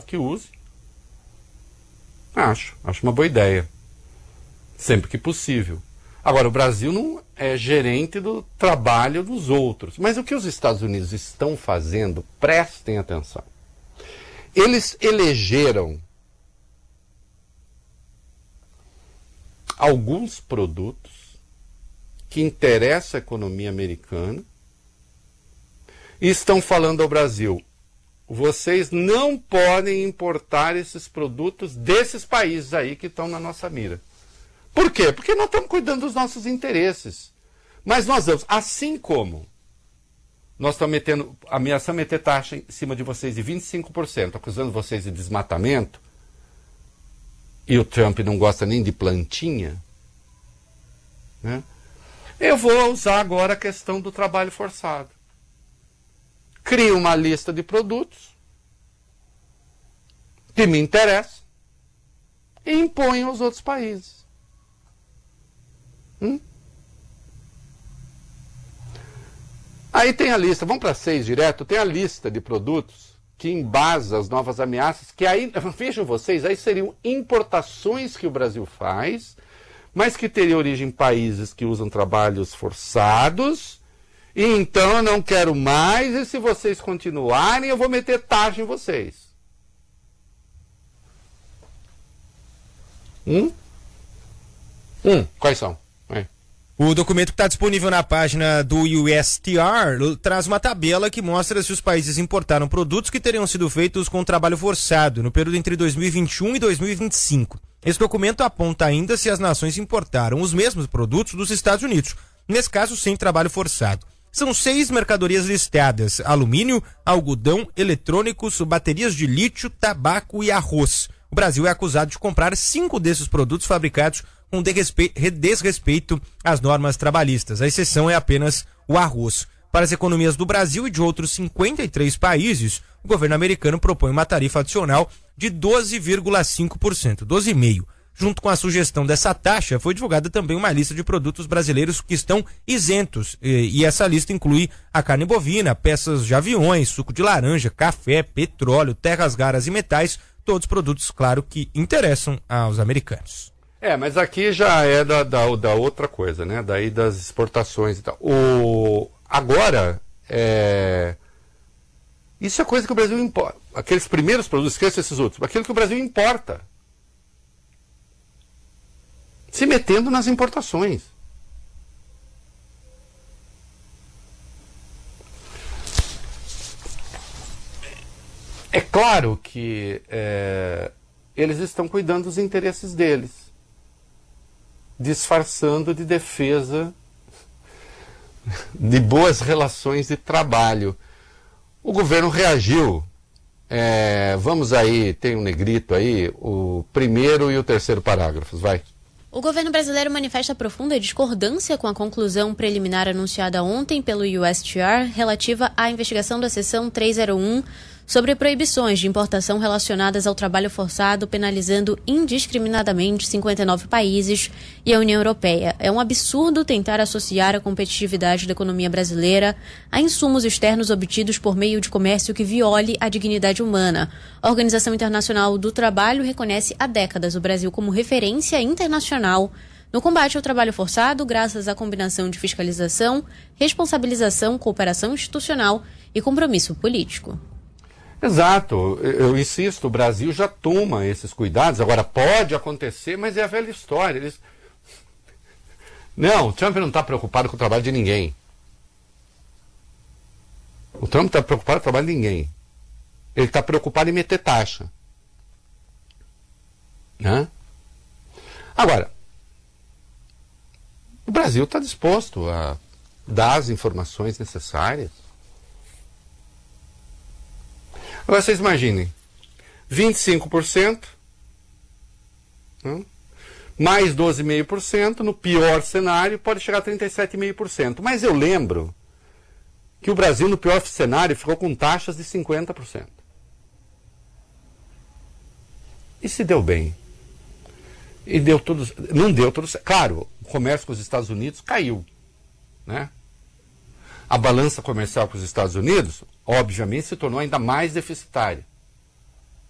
que use. Acho uma boa ideia. Sempre que possível. Agora, o Brasil não é gerente do trabalho dos outros. Mas o que os Estados Unidos estão fazendo, prestem atenção. Eles elegeram alguns produtos que interessam a economia americana e estão falando ao Brasil: vocês não podem importar esses produtos desses países aí que estão na nossa mira. Por quê? Porque nós estamos cuidando dos nossos interesses. Mas nós vamos, assim como nós estamos ameaçando meter taxa em cima de vocês de 25%, acusando vocês de desmatamento, e o Trump não gosta nem de plantinha, né? Eu vou usar agora a questão do trabalho forçado. Crio uma lista de produtos que me interessam e imponho aos outros países. Aí tem a lista, vamos para 6 direto, tem a lista de produtos que embasa as novas ameaças, que aí, vejam vocês, aí seriam importações que o Brasil faz, mas que teriam origem em países que usam trabalhos forçados, e então eu não quero mais, e se vocês continuarem, eu vou meter taxa em vocês. Quais são? O documento que está disponível na página do USTR traz uma tabela que mostra se os países importaram produtos que teriam sido feitos com trabalho forçado no período entre 2021 e 2025. Esse documento aponta ainda se as nações importaram os mesmos produtos dos Estados Unidos, nesse caso sem trabalho forçado. São 6 mercadorias listadas: alumínio, algodão, eletrônicos, baterias de lítio, tabaco e arroz. O Brasil é acusado de comprar 5 desses produtos fabricados com desrespeito às normas trabalhistas. A exceção é apenas o arroz. Para as economias do Brasil e de outros 53 países, o governo americano propõe uma tarifa adicional de 12,5%, 12,5%. Junto com a sugestão dessa taxa, foi divulgada também uma lista de produtos brasileiros que estão isentos. E essa lista inclui a carne bovina, peças de aviões, suco de laranja, café, petróleo, terras raras e metais, todos produtos, claro, que interessam aos americanos. Mas aqui já é da outra coisa, né? Daí das exportações e tal. Agora, isso é coisa que o Brasil importa. Aqueles primeiros produtos, esqueça esses outros, aquilo que o Brasil importa. Se metendo nas importações. É claro que eles estão cuidando dos interesses deles, disfarçando de defesa de boas relações de trabalho. O governo reagiu. Vamos aí, tem um negrito aí, o primeiro e o terceiro parágrafos, vai. O governo brasileiro manifesta profunda discordância com a conclusão preliminar anunciada ontem pelo USTR relativa à investigação da seção 301 sobre proibições de importação relacionadas ao trabalho forçado, penalizando indiscriminadamente 59 países e a União Europeia. É um absurdo tentar associar a competitividade da economia brasileira a insumos externos obtidos por meio de comércio que viole a dignidade humana. A Organização Internacional do Trabalho reconhece há décadas o Brasil como referência internacional no combate ao trabalho forçado, graças à combinação de fiscalização, responsabilização, cooperação institucional e compromisso político. Exato, eu insisto, o Brasil já toma esses cuidados. Agora pode acontecer, mas é a velha história. Não, o Trump não está preocupado com o trabalho de ninguém. O Trump está preocupado com o trabalho de ninguém. Ele está preocupado em meter taxa. Né? Agora, o Brasil está disposto a dar as informações necessárias. Agora vocês imaginem, 25%, mais 12,5%, no pior cenário pode chegar a 37,5%. Mas eu lembro que o Brasil, no pior cenário, ficou com taxas de 50%. E se deu bem? E deu tudo, não deu tudo certo. Claro, o comércio com os Estados Unidos caiu, né? A balança comercial com os Estados Unidos, obviamente, se tornou ainda mais deficitária.